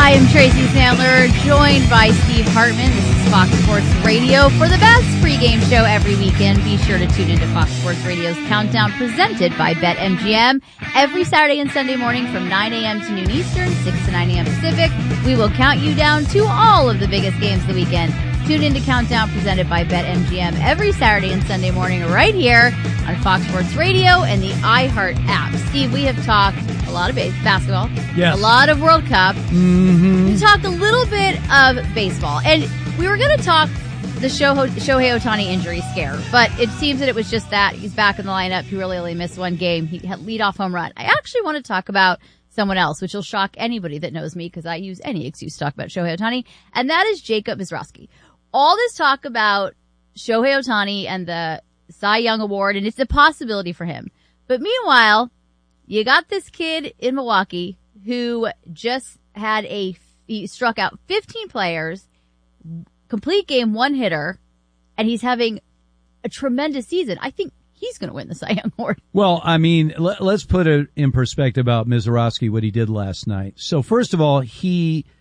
I am Tracy Sandler, joined by Steve Hartman. This is Fox Sports Radio for the best pregame show every weekend. Be sure to tune into Fox Sports Radio's Countdown, presented by BetMGM. Every Saturday and Sunday morning from 9 a.m. to noon Eastern, 6 to 9 a.m. Pacific, we will count you down to all of the biggest games of the weekend. Tune into Countdown, presented by BetMGM, every Saturday and Sunday morning right here on Fox Sports Radio and the iHeart app. Steve, we have talked a lot of basketball, yes, a lot of World Cup. Mm-hmm. We talked a little bit of baseball, and we were going to talk the Shohei Ohtani injury scare, but it seems that it was just that. He's back in the lineup. He really only missed one game. He had leadoff home run. I actually want to talk about someone else, which will shock anybody that knows me because I use any excuse to talk about Shohei Ohtani, and that is Jacob Mizrachi. All this talk about Shohei Ohtani and the Cy Young Award, and it's a possibility for him. But meanwhile, you got this kid in Milwaukee who just he struck out 15 players, complete game, one hitter, and he's having a tremendous season. I think he's going to win the Cy Young Award. Well, I mean, let's put it in perspective about Mizrachi, what he did last night. So first of all, he